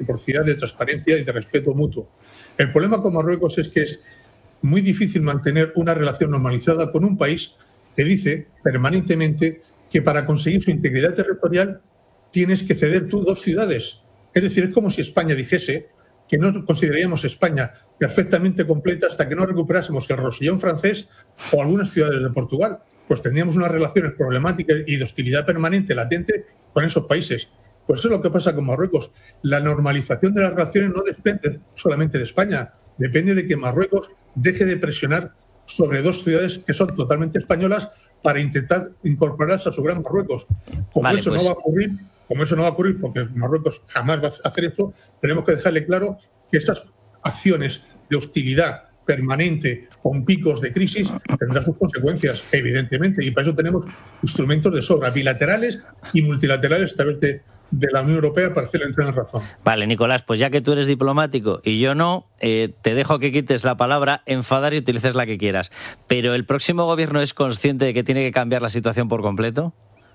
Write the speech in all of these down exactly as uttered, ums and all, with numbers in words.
reciprocidad, de transparencia y de respeto mutuo. El problema con Marruecos es que es muy difícil mantener una relación normalizada con un país que dice permanentemente que para conseguir su integridad territorial tienes que ceder tú dos ciudades. Es decir, es como si España dijese que no consideraríamos España perfectamente completa hasta que no recuperásemos el Rosellón francés o algunas ciudades de Portugal. Pues tendríamos unas relaciones problemáticas y de hostilidad permanente, latente, con esos países. Pues eso es lo que pasa con Marruecos. La normalización de las relaciones no depende solamente de España, depende de que Marruecos deje de presionar sobre dos ciudades que son totalmente españolas para intentar incorporarse a su gran Marruecos. Como Vale, eso pues... no va a ocurrir, como eso no va a ocurrir, porque Marruecos jamás va a hacer eso, tenemos que dejarle claro que esas acciones de hostilidad permanente con picos de crisis tendrán sus consecuencias, evidentemente, y para eso tenemos instrumentos de sobra, bilaterales y multilaterales a través de, de la Unión Europea para hacerle entrar en razón. Vale, Nicolás, pues ya que tú eres diplomático y yo no, eh, te dejo que quites la palabra enfadar y utilices la que quieras. ¿Pero el próximo gobierno es consciente de que tiene que cambiar la situación por completo?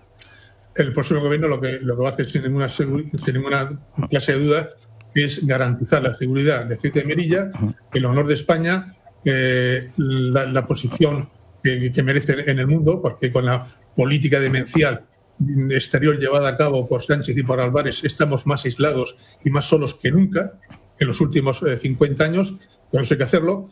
El próximo gobierno lo que, lo que va a hacer sin ninguna, sin ninguna clase de duda es garantizar la seguridad de Ceuta y Melilla, el honor de España, eh, la, la posición que, que merece en el mundo, porque con la política demencial exterior llevada a cabo por Sánchez y por Álvarez estamos más aislados y más solos que nunca en los últimos eh, cincuenta años, por eso hay que hacerlo.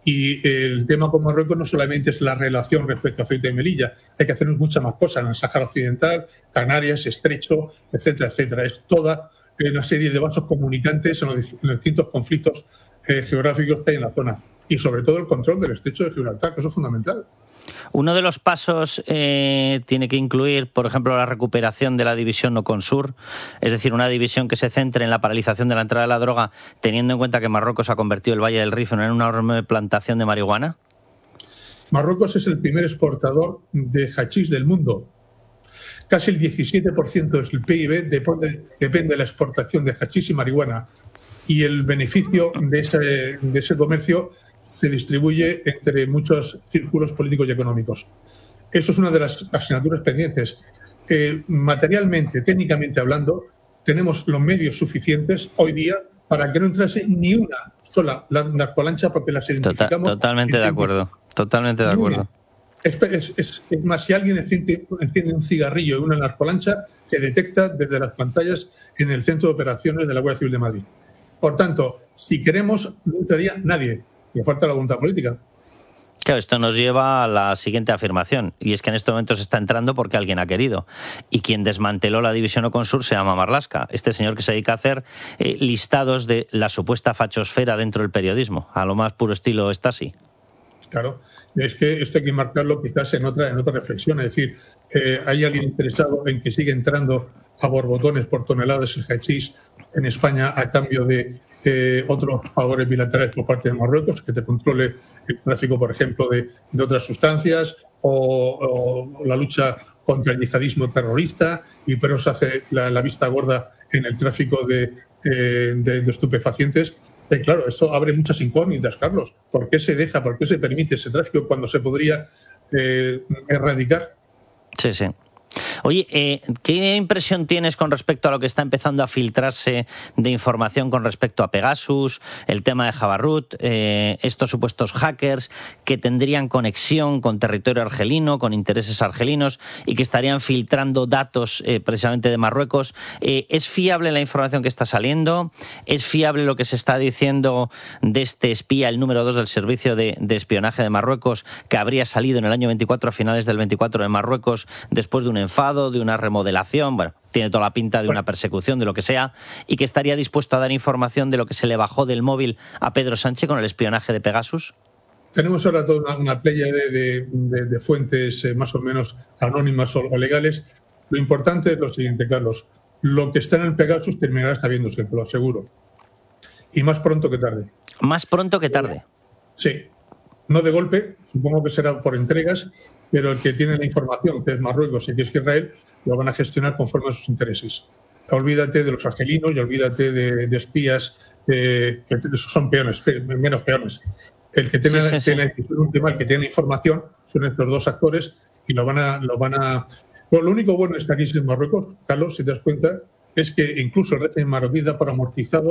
Y el tema con Marruecos no solamente es la relación respecto a Ceuta y Melilla, hay que hacer muchas más cosas en el Sáhara Occidental, Canarias, Estrecho, etcétera, etcétera. Es toda una serie de vasos comunicantes en los, en los distintos conflictos eh, geográficos que hay en la zona. Y sobre todo el control del Estrecho de Gibraltar, que eso es fundamental. Uno de los pasos eh, tiene que incluir, por ejemplo, la recuperación de la división Noconsur, es decir, una división que se centre en la paralización de la entrada de la droga, teniendo en cuenta que Marruecos ha convertido el Valle del Rif en una enorme plantación de marihuana. Marruecos es el primer exportador de hachís del mundo. Casi el diecisiete por ciento del P I B depende, depende de la exportación de hachís y marihuana. Y el beneficio de ese, de ese comercio se distribuye entre muchos círculos políticos y económicos. Eso es una de las asignaturas pendientes. Eh, materialmente, técnicamente hablando, tenemos los medios suficientes hoy día para que no entrase ni una sola narcolancha, porque las identificamos. Total, totalmente de acuerdo, totalmente de acuerdo. Es, es, es, es más, si alguien enciende, enciende un cigarrillo en una narcolancha, se detecta desde las pantallas en el centro de operaciones de la Guardia Civil de Madrid. Por tanto, si queremos, no entraría nadie. Le falta la voluntad política. Claro, esto nos lleva a la siguiente afirmación, y es que en este momento se está entrando porque alguien ha querido. Y quien desmanteló la división Noconsur se llama Marlaska, este señor que se dedica a hacer eh, listados de la supuesta fachosfera dentro del periodismo, a lo más puro estilo Stasi. Claro, es que esto hay que marcarlo quizás en otra, en otra reflexión, es decir, eh, hay alguien interesado en que siga entrando a borbotones por toneladas el hachís en España a cambio de Eh, otros favores bilaterales por parte de Marruecos, que te controle el tráfico, por ejemplo, de, de otras sustancias o, o la lucha contra el yihadismo terrorista, y pero se hace la, la vista gorda en el tráfico de, eh, de, de estupefacientes. Y claro, eso abre muchas incógnitas, Carlos. ¿Por qué se deja, por qué se permite ese tráfico cuando se podría eh, erradicar? Sí, sí. Oye, eh, ¿qué impresión tienes con respecto a lo que está empezando a filtrarse de información con respecto a Pegasus, el tema de Jabarut, eh, estos supuestos hackers que tendrían conexión con territorio argelino, con intereses argelinos y que estarían filtrando datos eh, precisamente de Marruecos? Eh, ¿Es fiable la información que está saliendo? ¿Es fiable lo que se está diciendo de este espía, el número dos del servicio de, de espionaje de Marruecos, que habría salido en el año veinticuatro, a finales del veinticuatro, de Marruecos, después de un enfado, de una remodelación, bueno, tiene toda la pinta de una persecución, de lo que sea, y que estaría dispuesto a dar información de lo que se le bajó del móvil a Pedro Sánchez con el espionaje de Pegasus? Tenemos ahora toda una, una playa de, de, de, de fuentes eh, más o menos anónimas o, o legales. Lo importante es lo siguiente, Carlos. Lo que está en el Pegasus terminará sabiéndose, te lo aseguro. Y más pronto que tarde. Más pronto que tarde. Sí. No de golpe, supongo que será por entregas, pero el que tiene la información, que es Marruecos y que es Israel, lo van a gestionar conforme a sus intereses. Olvídate de los argelinos y olvídate de, de espías, eh, que son peones, menos peones. El que tiene, sí, sí, tiene sí. un tema, el que tiene información son estos dos actores y lo van a... Lo, van a... Bueno, lo único bueno de esta crisis en Marruecos, Carlos, si te das cuenta, es que incluso el régimen marroquí da por amortizado